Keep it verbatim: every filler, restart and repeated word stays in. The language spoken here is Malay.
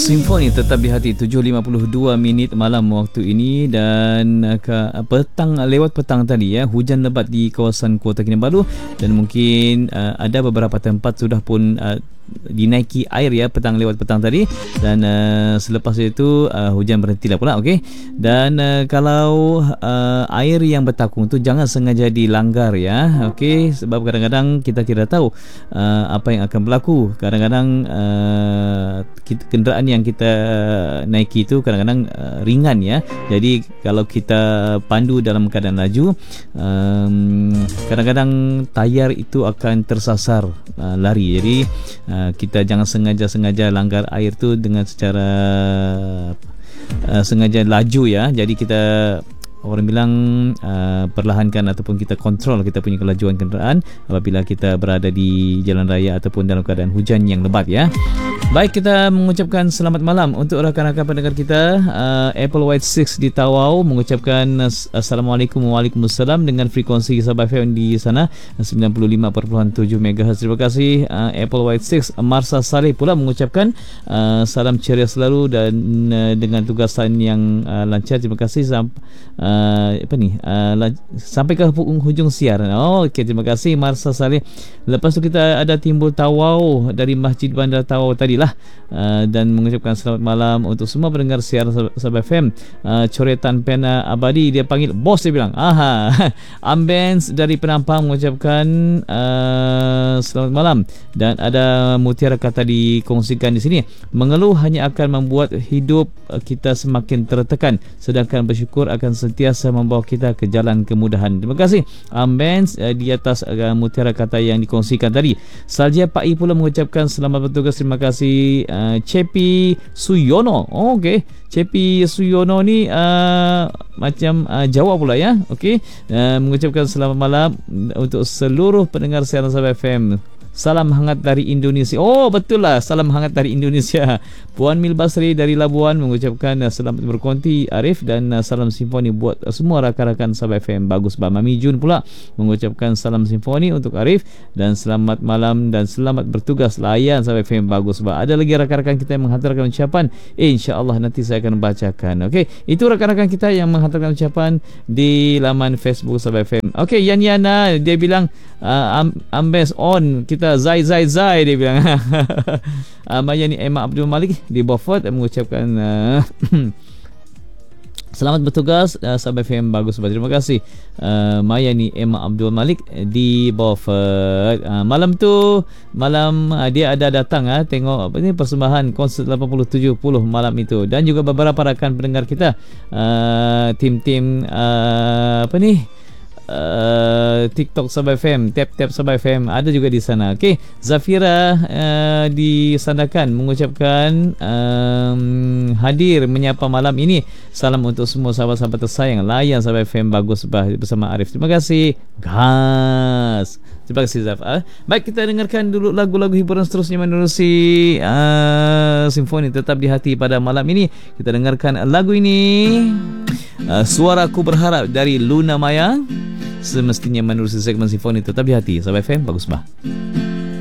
Simfoni tetap di hati. Tujuh lima puluh dua minit malam waktu ini. Dan uh, ke, uh, petang lewat petang tadi ya, hujan lebat di kawasan Kota Kinabalu. Dan mungkin uh, ada beberapa tempat sudah pun uh, dinaiki air ya petang lewat petang tadi. Dan uh, selepas itu uh, hujan berhentilah pula. Okey. Dan uh, kalau uh, air yang bertakung tu jangan sengaja dilanggar ya. Okey, sebab kadang-kadang kita tidak tahu uh, apa yang akan berlaku. Kadang-kadang uh, kita, kenderaan yang kita naiki itu kadang-kadang uh, ringan ya. Jadi kalau kita pandu dalam keadaan laju, um, kadang-kadang tayar itu akan tersasar uh, lari. Jadi uh, kita jangan sengaja-sengaja langgar air tu dengan secara uh, sengaja laju ya. Jadi kita, orang bilang, uh, perlahankan ataupun kita kontrol kita punya kelajuan kenderaan apabila kita berada di jalan raya ataupun dalam keadaan hujan yang lebat ya. Baik, kita mengucapkan selamat malam untuk rakan-rakan pendengar kita. uh, Apple White enam di Tawau mengucapkan Assalamualaikum Waalaikumsalam dengan frekuensi Sabah F M di sana sembilan puluh lima perpuluhan tujuh megahertz. Terima kasih uh, Apple White enam. Marsa Saleh pula mengucapkan uh, salam ceria selalu dan uh, dengan tugasan yang uh, lancar. Terima kasih sam- uh, apa ni uh, lan- sampai ke hujung siaran. Oh, okey, terima kasih Marsa Saleh. Lepas tu kita ada timbul Tawau dari Masjid Bandar Tawau tadi lah, uh, dan mengucapkan selamat malam untuk semua pendengar siaran Sabah F M. uh, Coretan Pena Abadi, dia panggil bos, dia bilang aha. Ambens dari Penampang mengucapkan uh, selamat malam. Dan ada mutiara kata dikongsikan di sini, mengeluh hanya akan membuat hidup kita semakin tertekan, sedangkan bersyukur akan sentiasa membawa kita ke jalan kemudahan. Terima kasih Ambens uh, di atas uh, mutiara kata yang dikongsikan tadi. Salja Pak I pula mengucapkan selamat bertugas. Terima kasih uh, Cepi Suyono. Oh, okey, Cepi Suyono ni uh, macam uh, Jawa pula ya. Okey, uh, mengucapkan selamat malam untuk seluruh pendengar siaran Sabah F M. Salam hangat dari Indonesia. Oh, betul lah, salam hangat dari Indonesia. Puan Mil Basri dari Labuan mengucapkan uh, selamat berkonti Arif, dan uh, salam simfoni buat uh, semua rakan-rakan Sabah F M. Bagus bah. Mami Jun pula mengucapkan salam simfoni untuk Arif dan selamat malam dan selamat bertugas layan Sabah F M. Bagus bah. Ada lagi rakan-rakan kita yang menghantarkan ucapan. Eh, insya-Allah nanti saya akan bacakan. Okey, itu rakan-rakan kita yang menghantarkan ucapan di laman Facebook Sabah F M. Okey, Yan Yana dia bilang uh, am, ambes on kita Zai Zai Zai, dia bilang. uh, Maya ni Emma Abdul Malik di Beaufort mengucapkan uh, selamat bertugas uh, Sabah F M. Bagus, terima kasih uh, Maya ni Emma Abdul Malik di Beaufort. uh, Malam tu Malam uh, dia ada datang uh, tengok apa ni, persembahan konsert lapan puluh tujuh puluh malam itu. Dan juga beberapa rakan pendengar kita, uh, tim-tim uh, apa ni Uh, TikTok Sabah F M, tap-tap Sabah F M ada juga di sana. Okey, Zafira uh, di Sandakan mengucapkan um, hadir menyapa malam ini. Salam untuk semua sahabat-sahabat tersayang layan Sabah F M. Bagus bah bersama Arif. Terima kasih. Gas. Terima kasih Zaf. Uh, baik, kita dengarkan dulu lagu-lagu hiburan seterusnya menerusi uh, Simfoni Tetap di Hati pada malam ini. Kita dengarkan lagu ini, uh, Suaraku Berharap dari Luna Maya. Semestinya menerusi segmen Simfoni Tetap di Hati Sabah F M. Bagus bah.